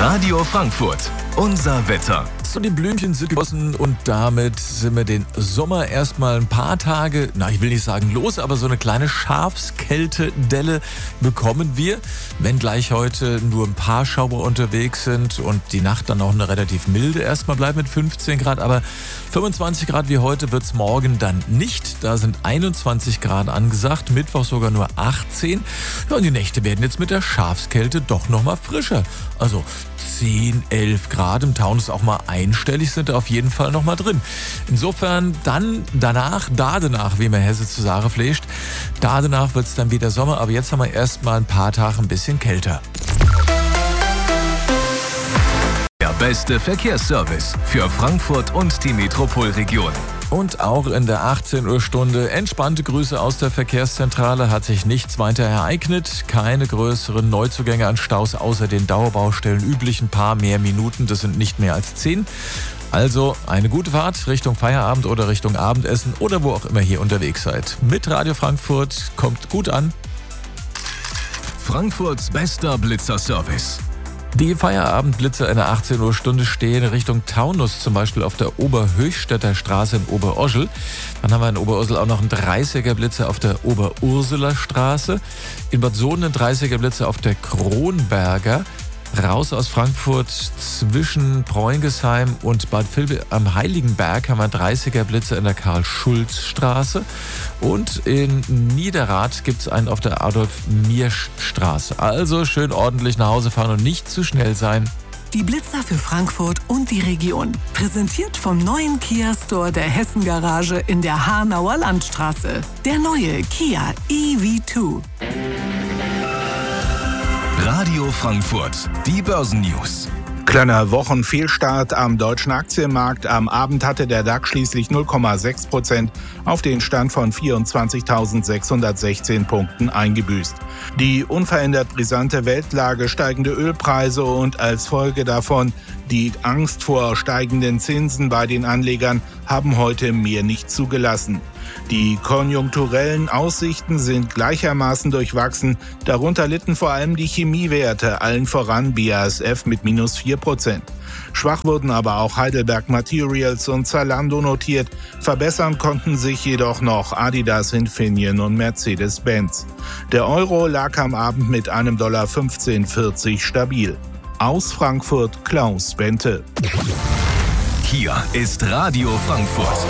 Radio Frankfurt, unser Wetter. So, die Blümchen sind gegossen und damit sind wir den Sommer erstmal ein paar Tage, ich will nicht sagen los, aber so eine kleine Schafskältedelle bekommen wir. Wenn gleich heute nur ein paar Schauer unterwegs sind und die Nacht dann auch eine relativ milde erstmal bleibt mit 15 Grad, aber 25 Grad wie heute wird es morgen dann nicht. Da sind 21 Grad angesagt, Mittwoch sogar nur 18. Ja, und die Nächte werden jetzt mit der Schafskälte doch nochmal frischer. Also 10, 11 Grad, im Taunus auch mal einstellig sind da auf jeden Fall noch mal drin. Insofern dann danach, wie man Hesse zu sagen pflegt, danach wird es dann wieder Sommer, aber jetzt haben wir erst mal ein paar Tage ein bisschen kälter. Der beste Verkehrsservice für Frankfurt und die Metropolregion. Und auch in der 18 Uhr Stunde entspannte Grüße aus der Verkehrszentrale, hat sich nichts weiter ereignet. Keine größeren Neuzugänge an Staus außer den Dauerbaustellen üblichen paar mehr Minuten, das sind nicht mehr als 10. Also eine gute Fahrt Richtung Feierabend oder Richtung Abendessen oder wo auch immer ihr unterwegs seid. Mit Radio Frankfurt, kommt gut an. Frankfurts bester Blitzerservice. Die Feierabendblitzer in der 18 Uhr Stunde stehen Richtung Taunus, zum Beispiel auf der Oberhöchstädter Straße in Oberoschel. Dann haben wir in Oberursel auch noch einen 30er Blitzer auf der Oberurseler Straße. In Bad Sohn einen 30er Blitzer auf der Kronberger. Raus aus Frankfurt zwischen Preungesheim und Bad Vilbel am Heiligenberg haben wir einen 30er Blitzer in der Karl-Schulz-Straße. Und in Niederrad gibt es einen auf der Adolf-Miersch-Straße. Also schön ordentlich nach Hause fahren und nicht zu schnell sein. Die Blitzer für Frankfurt und die Region. Präsentiert vom neuen Kia-Store der Hessen-Garage in der Hanauer Landstraße. Der neue Kia EV2. Radio Frankfurt, die Börsennews. Kleiner Wochenfehlstart am deutschen Aktienmarkt. Am Abend hatte der DAX schließlich 0,6% auf den Stand von 24.616 Punkten eingebüßt. Die unverändert brisante Weltlage, steigende Ölpreise und als Folge davon die Angst vor steigenden Zinsen bei den Anlegern haben heute mehr nicht zugelassen. Die konjunkturellen Aussichten sind gleichermaßen durchwachsen. Darunter litten vor allem die Chemiewerte, allen voran BASF mit minus 4%. Schwach wurden aber auch Heidelberg Materials und Zalando notiert. Verbessern konnten sich jedoch noch Adidas, Infineon und Mercedes-Benz. Der Euro lag am Abend mit einem $15,40 stabil. Aus Frankfurt Klaus Bente. Hier ist Radio Frankfurt.